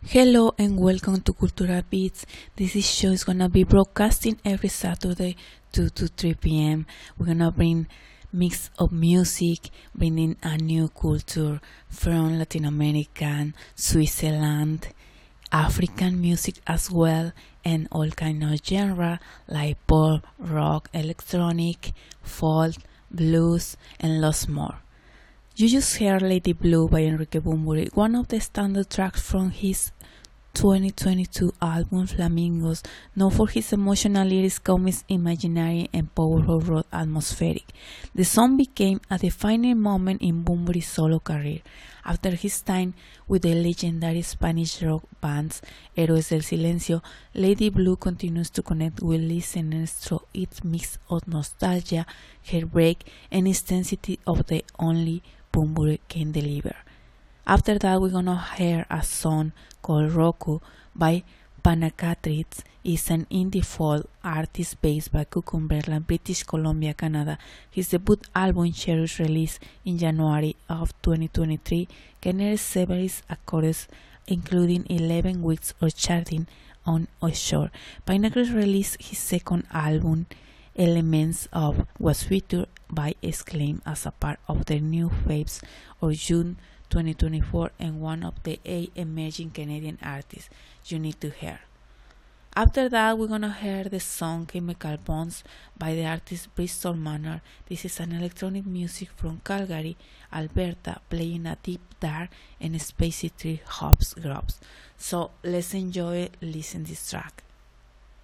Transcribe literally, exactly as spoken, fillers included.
Hello and welcome to Cultura Beats. This is show is gonna be broadcasting every Saturday two to three p m We're gonna bring mix of music, bringing a new culture from Latin American, Switzerland, African music as well, and all kind of genre like pop, rock, electronic, folk, blues, and lots more. You just heard Lady Blue by Enrique Bunbury, one of the standard tracks from his twenty twenty-two album Flamingos, known for his emotional lyrics, comics, imaginary, and powerful rock atmospheric. The song became a defining moment in Bunbury's solo career. After his time with the legendary Spanish rock bands Héroes del Silencio, Lady Blue continues to connect with listeners through its mix of nostalgia, heartbreak, and intensity of the only Bunbury can deliver. After that, we're gonna hear a song called Roku by Panacatrix. Is an indie folk artist based by Cumberland, British Columbia, Canada. His debut album Cherish, released in January of twenty twenty-three, garnered several accolades, including eleven weeks of charting on Offshore. Panacatrix released his second album, Elements of, was featured by Exclaim as a part of their new Faves of June twenty twenty-four, and one of the eight emerging Canadian artists you need to hear. After that, we're gonna hear the song Chemical Bonds by the artist Bristol Manor. This is an electronic music from Calgary, Alberta, playing a deep, dark, and spacey trip hops groups. So let's enjoy it, listen this track.